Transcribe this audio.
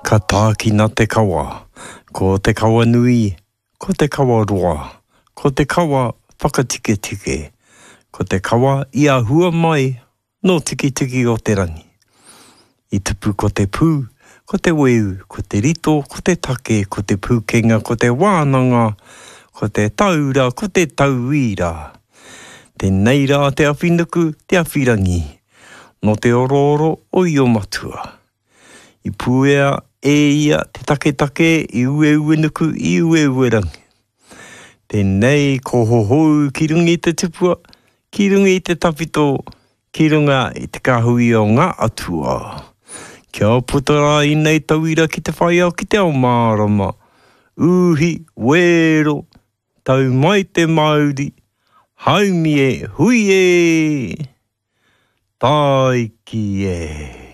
Ka tākina te kawa, ko te kawa nui, ko te kawa roa, ko te kawa whakatike tike, ko te kawa ia hua mai no tiki tiki o te rangi. I tupu ko te pū, ko te weu, ko te rito, ko te take, ko te pūkenga, ko te wānanga, ko te taura, ko te tauira. Tēnei rā te awhinuku, te awhirangi, no te ororo o i o matua. I pūea e ia te take i ue nuku i ue rangi. Tēnei ko hohou ki rungi te tupua, ki rungi te tapito, ki runga i te kahui o ngā atua. Kia putara i nei tauira ki te whai au ki te ao mārama. Uhi, wero, tau mai te Māori, haumi e hui e, tai ki e.